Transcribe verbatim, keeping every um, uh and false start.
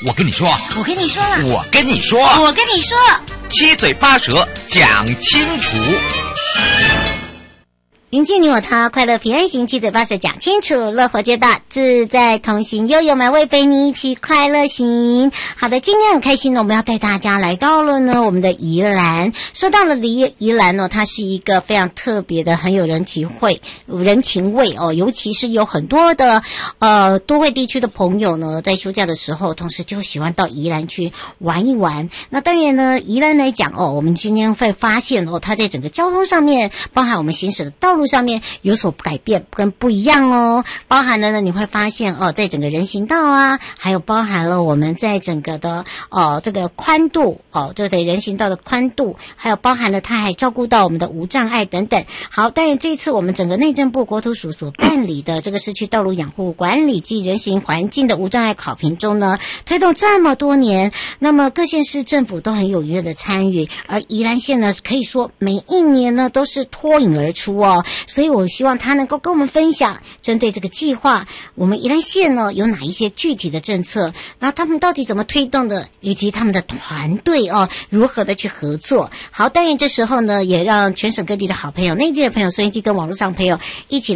我跟你说， 我跟你说了， 我跟你说， 我跟你说， 七嘴八舌讲清楚。 迎接你我他，快乐平安行，七嘴八舌讲清楚，乐活街道自在同行，悠悠美味陪你一起快乐行。好的，今天很开心呢，我们要带大家来到了呢我们的宜兰。说到了宜宜兰呢，它是一个非常特别的，很有人情味人情味哦，尤其是有很多的呃都会地区的朋友呢，在休假的时候，同时就喜欢到宜兰去玩一玩。那当然呢，宜兰来讲哦，我们今天会发现哦，它在整个交通上面，包含我们行驶的道路上面有所改变跟不一样哦，包含了呢你会发现哦，在整个人行道啊，还有包含了我们在整个的哦这个宽度哦，就对人行道的宽度，还有包含了它还照顾到我们的无障碍等等。好，当然这一次我们整个内政部国土署所办理的这个市区道路养护管理及人行环境的无障碍考评中呢，推动这么多年，那么各县市政府都很踊跃的参与，而宜兰县呢可以说每一年呢都是脱颖而出哦。所以我希望他能够跟我们分享针对这个计划，我们宜兰县呢有哪一些具体的政策，然后他们到底怎么推动的，以及他们的团队哦如何的去合作。好，当然这时候呢也让全省各地的好朋友、内地的朋友、收音机跟网络上朋友一起